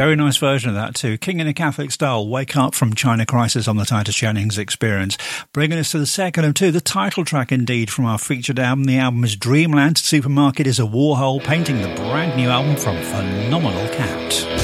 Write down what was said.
Very nice version of that too. King in a Catholic Style, Wake Up from China Crisis on the Titus Jennings Experience. Bringing us to the second of two, the title track indeed from our featured album. The album is Dreamland Supermarket is a Warhol painting the brand new album from Phenomenal Cat.